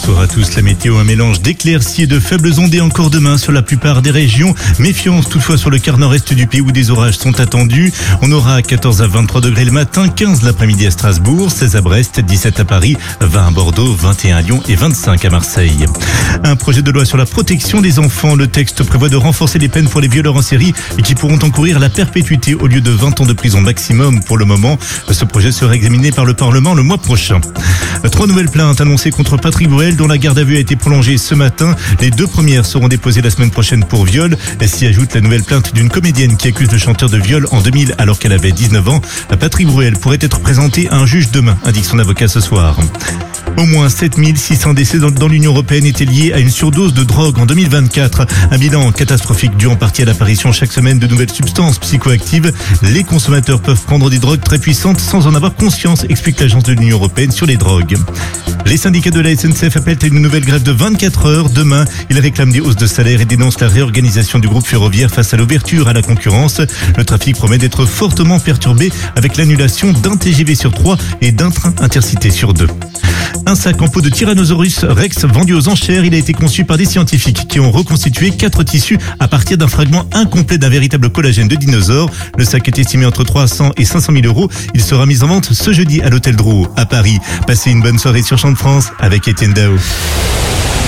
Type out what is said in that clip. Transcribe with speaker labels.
Speaker 1: Bonsoir à tous. La météo, un mélange d'éclaircies et de faibles ondées encore demain sur la plupart des régions. Méfiance toutefois sur le quart nord-est du pays où des orages sont attendus. On aura 14 à 23 degrés le matin, 15 l'après-midi à Strasbourg, 16 à Brest, 17 à Paris, 20 à Bordeaux, 21 à Lyon et 25 à Marseille. Un projet de loi sur la protection des enfants. Le texte prévoit de renforcer les peines pour les violeurs en série et qui pourront encourir la perpétuité au lieu de 20 ans de prison maximum pour le moment. Ce projet sera examiné par le Parlement le mois prochain. 3 nouvelles plaintes annoncées contre Patrick Bruel dont la garde à vue a été prolongée ce matin. Les 2 premières seront déposées la semaine prochaine pour viol. S'y ajoute la nouvelle plainte d'une comédienne qui accuse le chanteur de viol en 2000 alors qu'elle avait 19 ans. Patrick Bruel pourrait être présenté à un juge demain, indique son avocat ce soir. Au moins 7600 décès dans l'Union européenne étaient liés à une surdose de drogue en 2024. Un bilan catastrophique dû en partie à l'apparition chaque semaine de nouvelles substances psychoactives. Les consommateurs peuvent prendre des drogues très puissantes sans en avoir conscience, explique l'agence de l'Union européenne sur les drogues. Les syndicats de la SNCF appellent à une nouvelle grève de 24 heures demain. Ils réclament des hausses de salaire et dénoncent la réorganisation du groupe ferroviaire face à l'ouverture à la concurrence. Le trafic promet d'être fortement perturbé avec l'annulation d'un TGV sur 3 et d'un train intercité sur 2. Un sac en peau de Tyrannosaurus Rex vendu aux enchères. Il a été conçu par des scientifiques qui ont reconstitué 4 tissus à partir d'un fragment incomplet d'un véritable collagène de dinosaure. Le sac est estimé entre 300 et 500 000 euros. Il sera mis en vente ce jeudi à l'hôtel Drouot à Paris. Passez une bonne soirée sur Champ de France avec Étienne Dao.